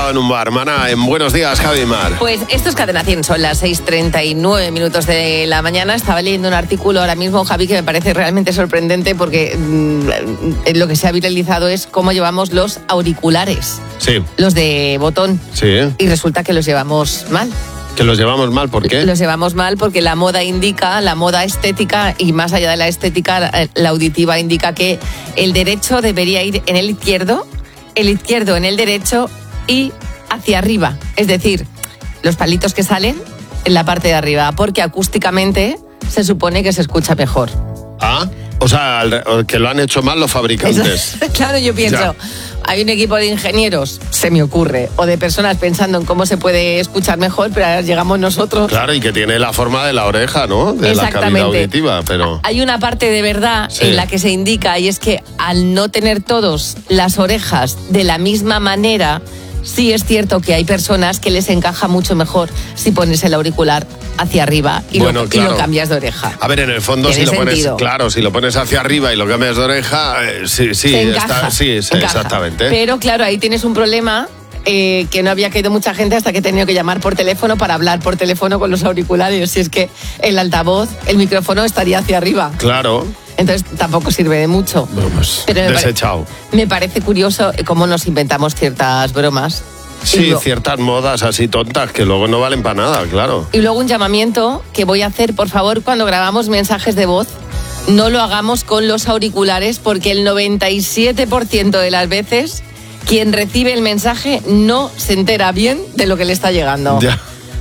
pasado en un bar, Maná? En Buenos Días, Javi y Mar. Pues esto es Cadena 100, son las 6:39 de la mañana. Estaba leyendo un artículo ahora mismo, Javi, que me parece realmente sorprendente porque lo que se ha viralizado es cómo llevamos los auriculares. Sí. Los de botón. Sí. Y resulta que los llevamos mal. ¿Que los llevamos mal? ¿Por qué? Los llevamos mal porque la moda estética, y más allá de la estética, la auditiva indica que el derecho debería ir en el izquierdo en el derecho y hacia arriba. Es decir, los palitos que salen en la parte de arriba, porque acústicamente se supone que se escucha mejor. Ah, o sea, que lo han hecho mal los fabricantes. Claro, yo pienso... Ya. Hay un equipo de ingenieros, se me ocurre, o de personas pensando en cómo se puede escuchar mejor, pero ahora llegamos nosotros. Claro, y que tiene la forma de la oreja, ¿no? De la cavidad auditiva, pero... Hay una parte de verdad en la que se indica, y es que al no tener todos las orejas de la misma manera, sí es cierto que hay personas que les encaja mucho mejor si pones el auricular hacia arriba y, bueno, y lo cambias de oreja. A ver, en el fondo, si lo pones, claro, si lo pones hacia arriba y lo cambias de oreja, sí, encaja. Exactamente. Pero claro, ahí tienes un problema que no había caído mucha gente hasta que he tenido que llamar por teléfono para hablar por teléfono con los auriculares. Si es que el altavoz, el micrófono estaría hacia arriba. Claro. Entonces tampoco sirve de mucho. Bueno, pues, pero desechado. Me parece curioso cómo nos inventamos ciertas bromas. Sí, ciertas modas así tontas que luego no valen para nada, claro. Y luego un llamamiento que voy a hacer, por favor, cuando grabamos mensajes de voz, no lo hagamos con los auriculares, porque el 97% de las veces quien recibe el mensaje no se entera bien de lo que le está llegando. Ya.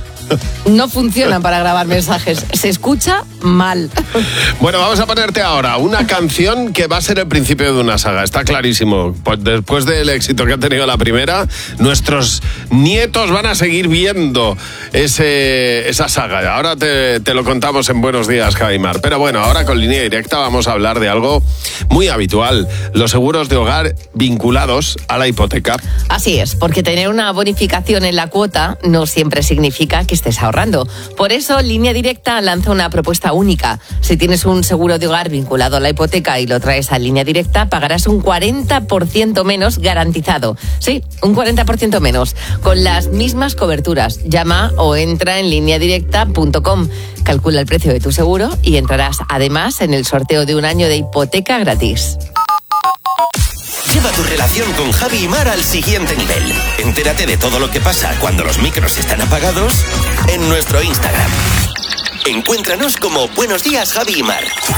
No funcionan para grabar mensajes, se escucha mal. Bueno, vamos a ponerte ahora una canción que va a ser el principio de una saga, está clarísimo. Pues después del éxito que ha tenido la primera, nuestros nietos van a seguir viendo esa saga. Ahora te lo contamos en Buenos Días, Javi y Mar. Pero bueno, ahora con Línea Directa vamos a hablar de algo muy habitual, los seguros de hogar vinculados a la hipoteca. Así es, porque tener una bonificación en la cuota no siempre significa que estés ahorrando. Por eso, Línea Directa lanza una propuesta única. Si tienes un seguro de hogar vinculado a la hipoteca y lo traes a Línea Directa, pagarás un 40% menos garantizado. Sí, un 40% menos, con las mismas coberturas. Llama o entra en lineadirecta.com. Calcula el precio de tu seguro y entrarás además en el sorteo de un año de hipoteca gratis. Lleva tu relación con Javi y Mar al siguiente nivel. Entérate de todo lo que pasa cuando los micros están apagados en nuestro Instagram. Encuéntranos como Buenos Días, Javi y Mar.